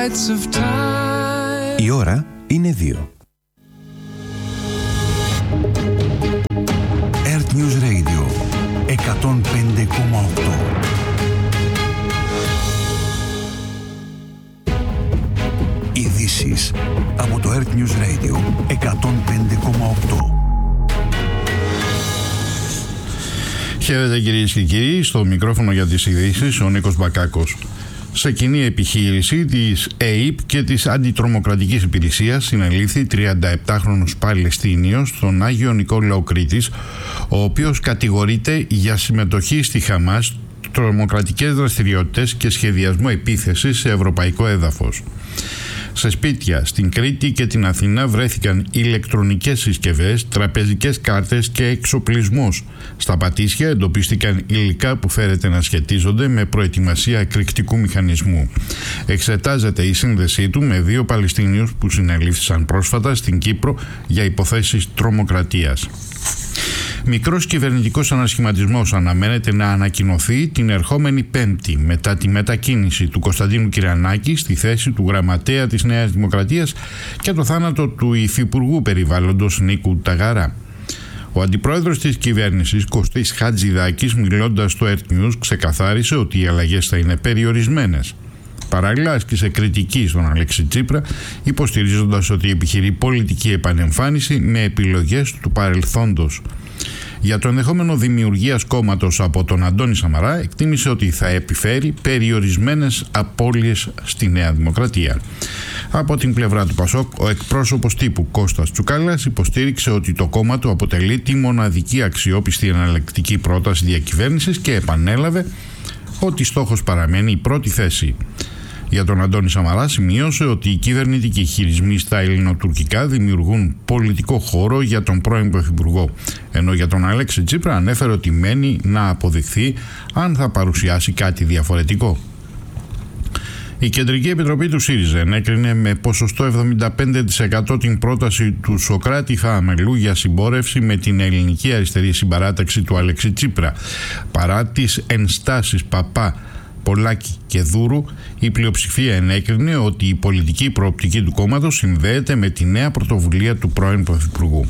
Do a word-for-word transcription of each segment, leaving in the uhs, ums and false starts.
Η ώρα είναι δύο. Earth News Radio εκατόν πέντε κόμμα οκτώ. Ειδήσεις από το Earth News Radio εκατόν πέντε κόμμα οκτώ. Χαίρετε κυρίες και κύριοι, στο μικρόφωνο για τις ειδήσεις ο Νίκος Μπακάκος. Σε κοινή επιχείρηση της ΕΥΠ και της Αντιτρομοκρατικής Υπηρεσίας συνελήφθη τριανταεπτάχρονος Παλαιστίνιος στον Άγιο Νικόλαο Κρήτης, ο οποίος κατηγορείται για συμμετοχή στη Χαμάς, τρομοκρατικές δραστηριότητες και σχεδιασμό επίθεσης σε ευρωπαϊκό έδαφος. Σε σπίτια στην Κρήτη και την Αθήνα βρέθηκαν ηλεκτρονικές συσκευές, τραπεζικές κάρτες και εξοπλισμός. Στα Πατήσια εντοπίστηκαν υλικά που φέρεται να σχετίζονται με προετοιμασία εκρηκτικού μηχανισμού. Εξετάζεται η σύνδεσή του με δύο Παλαιστίνιους που συνελήφθησαν πρόσφατα στην Κύπρο για υποθέσεις τρομοκρατίας. Μικρός κυβερνητικός ανασχηματισμός αναμένεται να ανακοινωθεί την ερχόμενη Πέμπτη μετά τη μετακίνηση του Κωνσταντίνου Κυρανάκη στη θέση του γραμματέα της Νέας Δημοκρατίας και το θάνατο του Υφυπουργού Περιβάλλοντος Νίκου Ταγαρά. Ο αντιπρόεδρος της κυβέρνησης Κωστής Χατζηδάκης, μιλώντας στο Earth News, ξεκαθάρισε ότι οι αλλαγές θα είναι περιορισμένες. Παράλληλα άσκησε κριτική στον Αλέξη Τσίπρα, υποστηρίζοντας ότι επιχειρεί πολιτική επανεμφάνιση με επιλογές του παρελθόντος. Για το ενδεχόμενο δημιουργίας κόμματος από τον Αντώνη Σαμαρά, εκτίμησε ότι θα επιφέρει περιορισμένες απώλειες στη Νέα Δημοκρατία. Από την πλευρά του Πασόκ, ο εκπρόσωπος τύπου Κώστας Τσουκάλας υποστήριξε ότι το κόμμα του αποτελεί τη μοναδική αξιόπιστη εναλλακτική πρόταση διακυβέρνησης και επανέλαβε ότι στόχος παραμένει η πρώτη θέση. Για τον Αντώνη Σαμαρά σημείωσε ότι οι κυβερνητικοί χειρισμοί στα ελληνοτουρκικά δημιουργούν πολιτικό χώρο για τον πρώην Πρωθυπουργό, ενώ για τον Αλέξη Τσίπρα ανέφερε ότι μένει να αποδειχθεί αν θα παρουσιάσει κάτι διαφορετικό. Η Κεντρική Επιτροπή του ΣΥΡΙΖΑ ενέκρινε με ποσοστό εβδομήντα πέντε τοις εκατό την πρόταση του Σωκράτη Φαμελού για συμπόρευση με την ελληνική αριστερή συμπαράταξη του Αλέξη Τσίπρα. Παρά τις ενστάσεις Παπά, Πολάκη και Δούρου, η πλειοψηφία ενέκρινε ότι η πολιτική προοπτική του κόμματος συνδέεται με τη νέα πρωτοβουλία του πρώην Πρωθυπουργού.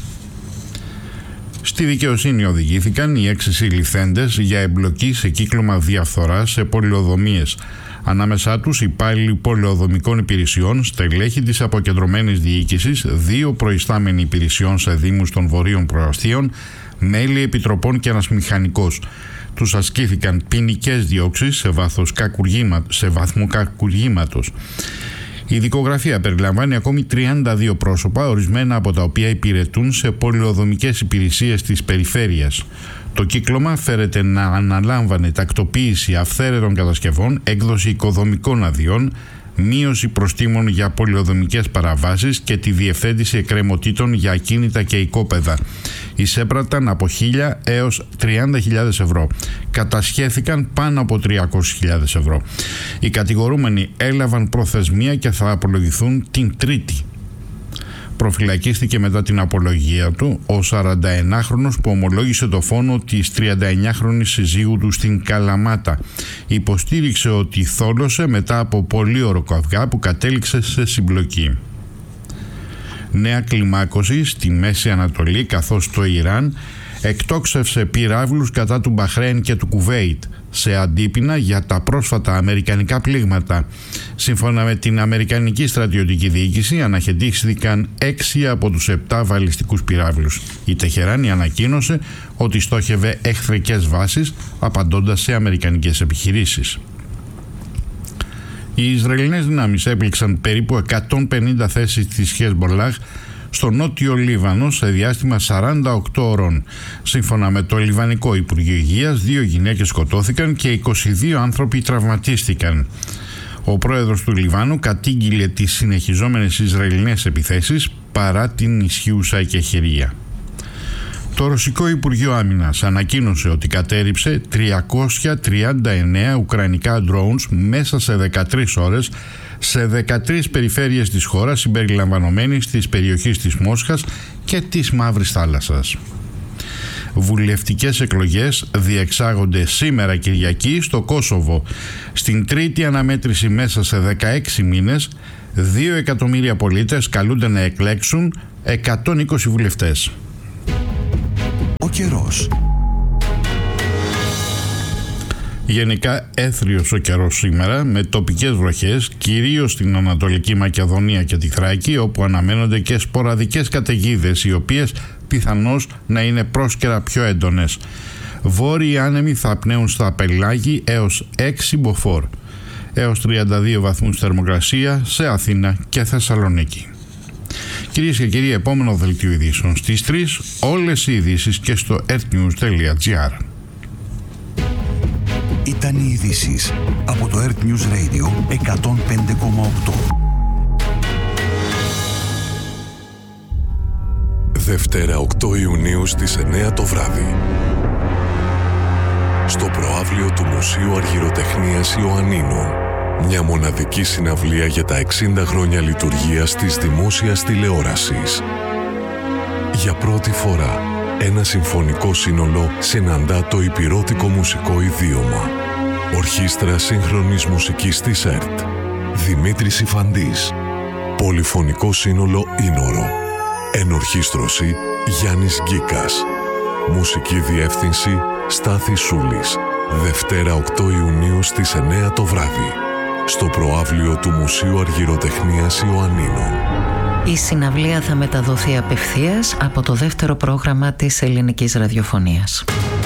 Στη δικαιοσύνη οδηγήθηκαν οι έξι συλληφθέντες για εμπλοκή σε κύκλωμα διαφθοράς σε πολεοδομίες. Ανάμεσά τους υπάλληλοι πολεοδομικών υπηρεσιών, στελέχη της αποκεντρωμένης διοίκησης, δύο προϊστάμενοι υπηρεσιών σε δήμους των βορείων προαστίων, μέλη επιτροπών και ένας μηχανικός. Τους ασκήθηκαν ποινικές διώξεις σε, σε βαθμό κακουργήματος. Η δικογραφία περιλαμβάνει ακόμη τριάντα δύο πρόσωπα, ορισμένα από τα οποία υπηρετούν σε πολεοδομικές υπηρεσίες της περιφέρειας. Το κύκλωμα φέρεται να αναλάμβανε τακτοποίηση αυθαίρετων κατασκευών, έκδοση οικοδομικών αδειών, μείωση προστίμων για πολεοδομικές παραβάσεις και τη διευθέτηση εκκρεμωτήτων για ακίνητα και οικόπεδα. Εισέπραταν από χίλια έως τριάντα χιλιάδες ευρώ. Κατασχέθηκαν πάνω από τριακόσιες χιλιάδες ευρώ. Οι κατηγορούμενοι έλαβαν προθεσμία και θα απολογηθούν την Τρίτη. Προφυλακίστηκε μετά την απολογία του ο σαρανταενάχρονος που ομολόγησε το φόνο της τριανταεννιάχρονης συζύγου του στην Καλαμάτα. Υποστήριξε ότι θόλωσε μετά από πολύωρο καυγά που κατέληξε σε συμπλοκή. Νέα κλιμάκωση στη Μέση Ανατολή, καθώς το Ιράν εκτόξευσε πυράβλους κατά του Μπαχρέιν και του Κουβέιτ σε αντίπεινα για τα πρόσφατα αμερικανικά πλήγματα. Σύμφωνα με την Αμερικανική στρατιωτική διοίκηση, αναχαιτήθηκαν έξι από τους επτά βαλιστικούς πυράβλους. Η Τεχεράνη ανακοίνωσε ότι στόχευε εχθρικές βάσεις, απαντώντας σε αμερικανικές επιχειρήσεις. Οι Ισραηλινές δυνάμεις έπληξαν περίπου εκατόν πενήντα θέσεις της Χεσμπολάχ στο νότιο Λίβανο σε διάστημα σαράντα οκτώ ώρων. Σύμφωνα με το Λιβανικό Υπουργείο Υγείας, δύο γυναίκες σκοτώθηκαν και είκοσι δύο άνθρωποι τραυματίστηκαν. Ο πρόεδρος του Λιβάνου κατήγγειλε τις συνεχιζόμενες Ισραηλινές επιθέσεις παρά την ισχύουσα εκεχηρία. Το Ρωσικό Υπουργείο Άμυνας ανακοίνωσε ότι κατέρριψε τριακόσια τριάντα εννέα ουκρανικά drones μέσα σε δεκατρείς ώρες σε δεκατρείς περιφέρειες της χώρας, συμπεριλαμβανομένης της περιοχής της Μόσχας και της Μαύρης Θάλασσας. βουλευτικές εκλογές διεξάγονται σήμερα Κυριακή στο Κόσοβο. Στην τρίτη αναμέτρηση μέσα σε δεκαέξι μήνες, δύο εκατομμύρια πολίτες καλούνται να εκλέξουν εκατόν είκοσι βουλευτές. Ο καιρός. Γενικά έθριος ο καιρός σήμερα, με τοπικές βροχές, κυρίως στην Ανατολική Μακεδονία και τη Θράκη, όπου αναμένονται και σποραδικές καταιγίδες, οι οποίες πιθανώς να είναι πρόσκαιρα πιο έντονες. Βόρειοι άνεμοι θα πνέουν στα Πελάγη έως έξι μποφόρ, έως τριάντα δύο βαθμούς θερμοκρασία σε Αθήνα και Θεσσαλονίκη. Κυρίες και κύριοι, επόμενο δελτίο ειδήσεων στις τρεις, όλες οι ειδήσεις και στο earthnews τελεία gr. Ήταν οι ειδήσεις από το Earth News Radio εκατόν πέντε κόμμα οκτώ. Δευτέρα οκτώ Ιουνίου στις εννιά το βράδυ. Στο προαύλιο του Μουσείου Αργυροτεχνίας Ιωαννίνων. Μια μοναδική συναυλία για τα εξήντα χρόνια λειτουργίας της δημόσιας τηλεόρασης. Για πρώτη φορά, ένα συμφωνικό σύνολο συναντά το υπηρώτικο μουσικό ιδίωμα. Ορχήστρα σύγχρονης μουσικής της ΕΡΤ. Δημήτρης Ιφαντής. Πολυφωνικό σύνολο Ίνορο. Ενορχήστρωση Γιάννης Γκίκας. Μουσική διεύθυνση Στάθης Σούλης. Δευτέρα οκτώ Ιουνίου στις εννιά το βράδυ. Στο προαύλιο του Μουσείου Αργυροτεχνίας Ιωαννίνων. Η συναυλία θα μεταδοθεί απευθείας από το δεύτερο πρόγραμμα της ελληνικής ραδιοφωνίας.